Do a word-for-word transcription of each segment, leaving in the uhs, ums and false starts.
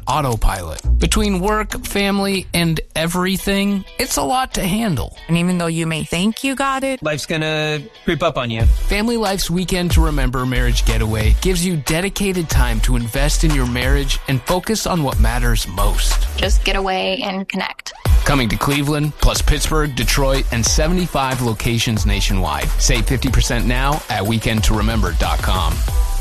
autopilot. Between work, family, and everything, it's a lot to handle. And even though you may think you got it, life's gonna creep up on you. Family Life's Weekend to Remember Marriage Getaway gives you dedicated time to invest in your marriage and focus on what matters most. Just get away and connect. Coming to Cleveland, plus Pittsburgh, Detroit, and seventy-five locations nationwide. Save fifty percent now at weekend to remember dot com.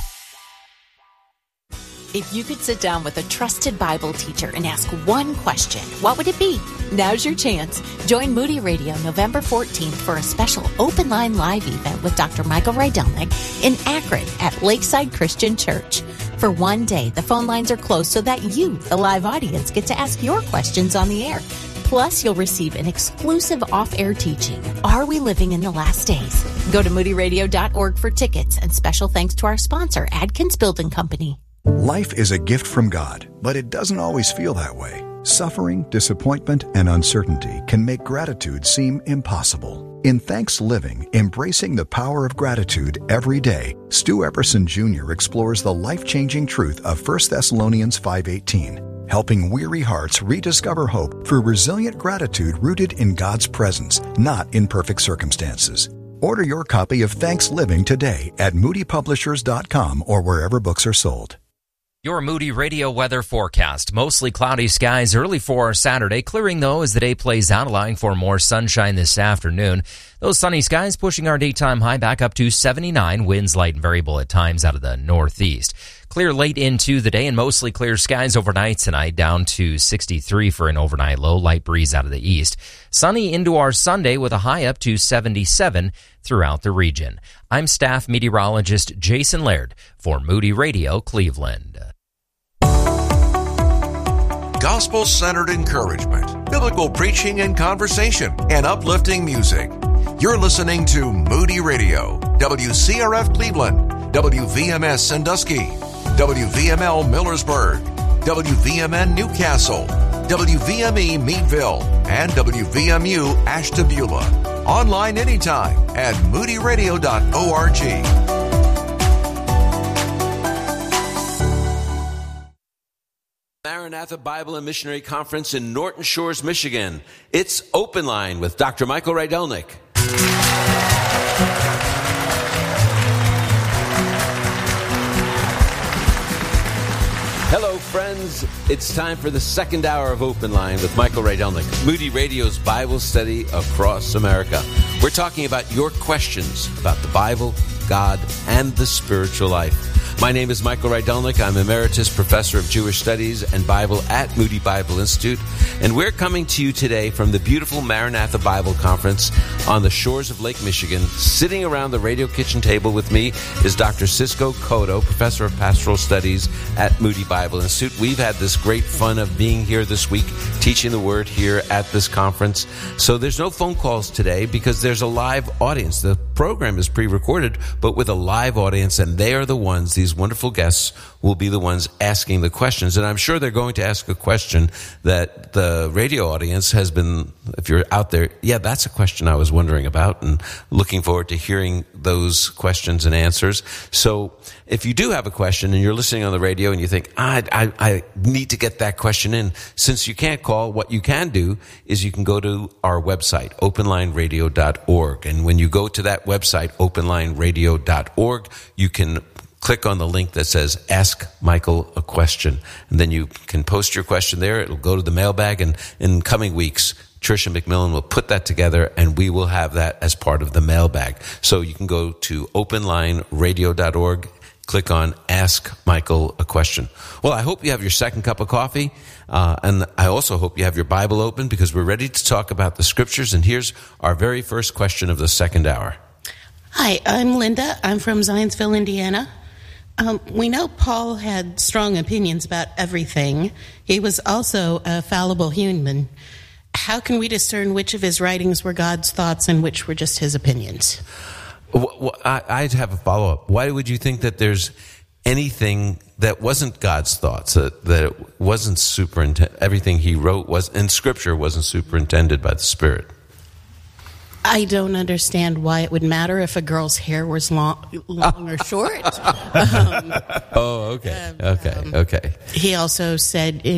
If you could sit down with a trusted Bible teacher and ask one question, what would it be? Now's your chance. Join Moody Radio November fourteenth for a special open line live event with Doctor Michael Rydelnik in Akron at Lakeside Christian Church. For one day, the phone lines are closed so that you, the live audience, get to ask your questions on the air. Plus, you'll receive an exclusive off-air teaching, Are We Living in the Last Days? Go to moody radio dot org for tickets, and special thanks to our sponsor, Adkins Building Company. Life is a gift from God, but it doesn't always feel that way. Suffering, disappointment, and uncertainty can make gratitude seem impossible. In Thanks Living, Embracing the Power of Gratitude Every Day, Stu Epperson Junior explores the life-changing truth of First Thessalonians five eighteen. Helping weary hearts rediscover hope through resilient gratitude rooted in God's presence, not in perfect circumstances. Order your copy of Thanks Living today at moody publishers dot com or wherever books are sold. Your Moody Radio weather forecast. Mostly cloudy skies early for Saturday, clearing though as the day plays out, allowing for more sunshine this afternoon. Those sunny skies pushing our daytime high back up to seventy-nine, winds light and variable at times out of the northeast. Clear late into the day and mostly clear skies overnight tonight, down to sixty-three for an overnight low, light breeze out of the east. Sunny into our Sunday with a high up to seventy-seven throughout the region. I'm staff meteorologist Jason Laird for Moody Radio Cleveland. Gospel-centered encouragement, biblical preaching and conversation, and uplifting music. You're listening to Moody Radio, W C R F Cleveland, W V M S Sandusky, W V M L Millersburg, W V M N Newcastle, W V M E Meadville, and W V M U Ashtabula. Online anytime at moody radio dot org. Maranatha Bible and Missionary Conference in Norton Shores, Michigan. It's Open Line with Doctor Michael Rydelnik. Hello, friends. It's time for the second hour of Open Line with Michael Rydelnik, Moody Radio's Bible study across America. We're talking about your questions about the Bible, God, and the spiritual life. My name is Michael Rydelnik. I'm Emeritus Professor of Jewish Studies and Bible at Moody Bible Institute. And we're coming to you today from the beautiful Maranatha Bible Conference on the shores of Lake Michigan. Sitting around the radio kitchen table with me is Doctor Cisco Cotto, Professor of Pastoral Studies at Moody Bible Institute. We've had this great fun of being here this week, teaching the Word here at this conference. So there's no phone calls today because there's a live audience. The program is pre-recorded, but with a live audience, and they are the ones, these wonderful guests will be the ones asking the questions. And I'm sure they're going to ask a question that the radio audience has been, if you're out there, yeah, that's a question I was wondering about, and looking forward to hearing those questions and answers. So if you do have a question and you're listening on the radio and you think, I, I, I need to get that question in, since you can't call, what you can do is you can go to our website, open line radio dot org. And when you go to that website, open line radio dot org, you can click on the link that says Ask Michael a Question. And then you can post your question there. It'll go to the mailbag. And in coming weeks, Tricia McMillan will put that together, and we will have that as part of the mailbag. So you can go to open line radio dot org, click on Ask Michael a Question. Well, I hope you have your second cup of coffee. Uh, and I also hope you have your Bible open, because we're ready to talk about the Scriptures. And here's our very first question of the second hour. Hi, I'm Linda. I'm from Zionsville, Indiana. Um, we know Paul had strong opinions about everything. He was also a fallible human. How can we discern which of his writings were God's thoughts and which were just his opinions? Well, I, I'd have a follow-up. Why would you think that there's anything that wasn't God's thoughts, that, that it wasn't superintended, everything he wrote was in Scripture wasn't superintended by the Spirit? I don't understand why it would matter if a girl's hair was long, long or short. um, oh, okay, um, okay, okay. He also said